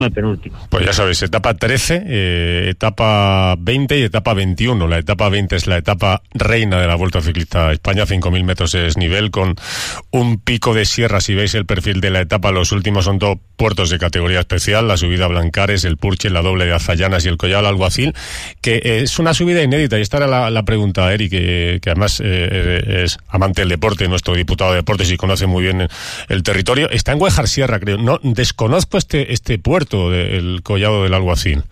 el penúltimo. Pues ya sabéis, etapa 13, etapa 20 y etapa 21. La etapa 20 es la etapa reina de la Vuelta Ciclista a España, 5.000 metros de desnivel, con un pico de sierra. Si veis el perfil de la etapa, los últimos son dos puertos de categoría especial, la subida a Blancares, el Purche, la doble de Azallanas y el Collado del Alguacil, que es una subida inédita. Y esta era la pregunta, Eric, que además es amante del deporte, nuestro diputado de deportes, y conoce muy bien el territorio. Está en Güejar Sierra, creo. No, desconozco este puerto del Collado del Alguacil.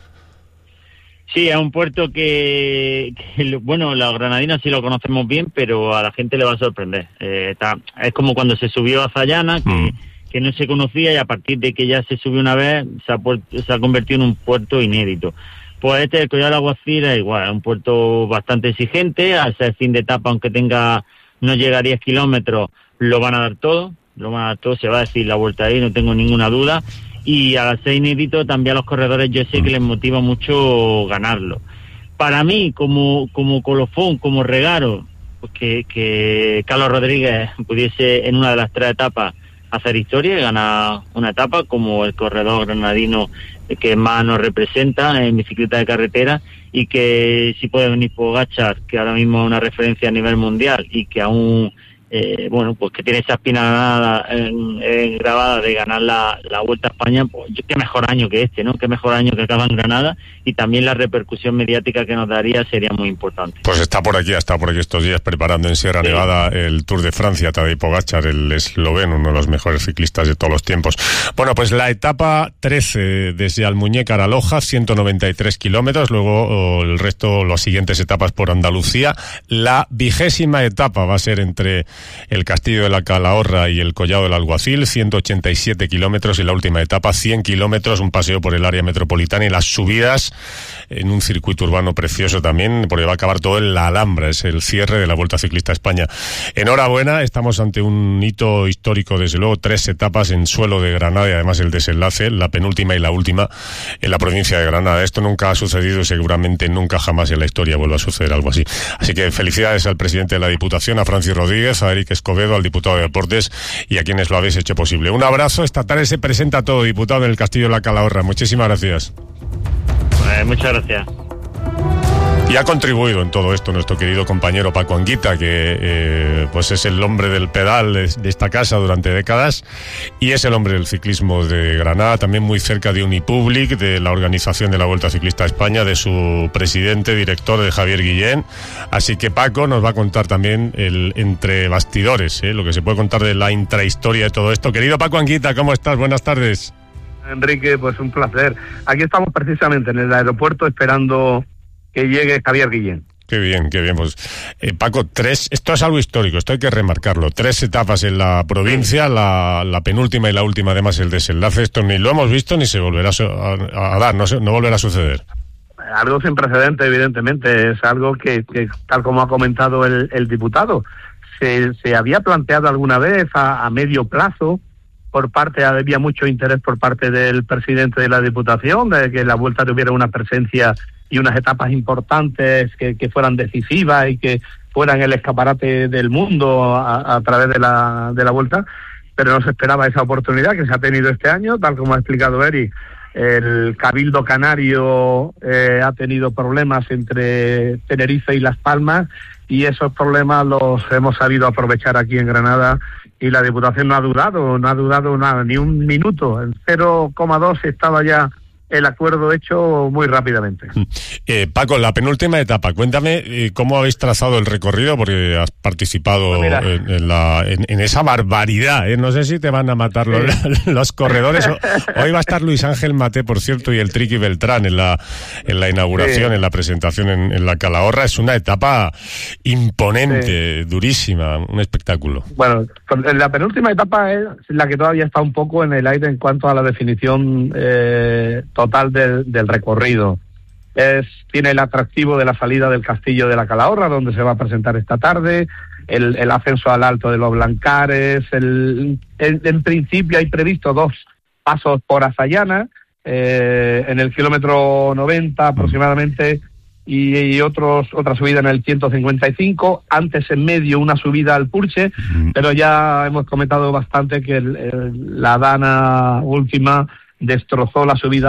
Sí, es un puerto que bueno, los granadinos sí lo conocemos bien, pero a la gente le va a sorprender. Es como cuando se subió a Zayana, que no se conocía, y a partir de que ya se subió una vez, se ha convertido en un puerto inédito. Pues el Collado del Alguacil es igual, es un puerto bastante exigente. Al ser fin de etapa, aunque no llega a 10 kilómetros, lo van a dar todo, se va a decir la vuelta ahí, no tengo ninguna duda. Y al ser inédito, también a los corredores yo sé que les motiva mucho ganarlo. Para mí, como colofón, como regalo, pues que Carlos Rodríguez pudiese en una de las 3 etapas hacer historia y ganar una etapa como el corredor granadino que más nos representa en bicicleta de carretera, y que si puede venir Pogačar, que ahora mismo es una referencia a nivel mundial y que aún pues que tiene esa espina grabada de ganar la Vuelta a España, pues qué mejor año que este, ¿no? Qué mejor año que acaba en Granada, y también la repercusión mediática que nos daría sería muy importante. Pues está por aquí estos días preparando en Sierra Nevada el Tour de Francia, Tadej Pogačar, el esloveno, uno de los mejores ciclistas de todos los tiempos. Bueno, pues la etapa 13 desde Almuñécar a Loja, 193 kilómetros, luego el resto, las siguientes etapas por Andalucía. La 20ª etapa va a ser entre el Castillo de la Calahorra y el Collado del Alguacil, 187 kilómetros, y la última etapa, 100 kilómetros, un paseo por el área metropolitana y las subidas en un circuito urbano precioso también, porque va a acabar todo en la Alhambra, es el cierre de la Vuelta Ciclista a España. Enhorabuena, estamos ante un hito histórico, desde luego, 3 etapas en suelo de Granada, y además el desenlace, la penúltima y la última, en la provincia de Granada. Esto nunca ha sucedido y seguramente nunca jamás en la historia vuelva a suceder algo así. Así que felicidades al presidente de la Diputación, a Francis Rodríguez, a Eric Escobedo, al diputado de Deportes y a quienes lo habéis hecho posible. Un abrazo. Esta tarde se presenta todo, diputado en el Castillo de la Calahorra. Muchísimas gracias. Muchas gracias. Y ha contribuido en todo esto nuestro querido compañero Paco Anguita, que pues es el hombre del pedal de esta casa durante décadas, y es el hombre del ciclismo de Granada, también muy cerca de Unipublic, de la organización de la Vuelta Ciclista a España, de su presidente, director, de Javier Guillén. Así que Paco nos va a contar también el entre bastidores, lo que se puede contar de la intrahistoria de todo esto. Querido Paco Anguita, ¿cómo estás? Buenas tardes. Enrique, pues un placer. Aquí estamos precisamente en el aeropuerto esperando que llegue Javier Guillén. Qué bien. Pues Paco, esto es algo histórico, esto hay que remarcarlo. 3 etapas en la provincia, la penúltima y la última, además el desenlace. Esto ni lo hemos visto ni se volverá a dar, no volverá a suceder. Algo sin precedente, evidentemente. Es algo que tal como ha comentado el diputado, se había planteado alguna vez a medio plazo. Había mucho interés por parte del presidente de la Diputación de que la Vuelta tuviera una presencia y unas etapas importantes que fueran decisivas y que fueran el escaparate del mundo a través de la Vuelta, pero no se esperaba esa oportunidad que se ha tenido este año, tal como ha explicado Eric. El Cabildo Canario ha tenido problemas entre Tenerife y Las Palmas, y esos problemas los hemos sabido aprovechar aquí en Granada, y la Diputación no ha dudado nada, ni un minuto. En 0,2 estaba ya el acuerdo hecho muy rápidamente. Paco, la penúltima etapa, cuéntame cómo habéis trazado el recorrido, porque has participado en esa barbaridad, No sé si te van a matar los corredores. Hoy va a estar Luis Ángel Maté, por cierto, y el Triqui Beltrán en la inauguración, en la presentación en la Calahorra. Es una etapa imponente, durísima, un espectáculo. Bueno, la penúltima etapa es la que todavía está un poco en el aire en cuanto a la definición total del recorrido. Tiene el atractivo de la salida del Castillo de la Calahorra, donde se va a presentar esta tarde, el ascenso al Alto de los Blancares, en principio hay previsto 2 pasos por Azallana, en el kilómetro 90 aproximadamente, y otra subida en el 155, antes en medio una subida al Purche, pero ya hemos comentado bastante que la dana última destrozó la subida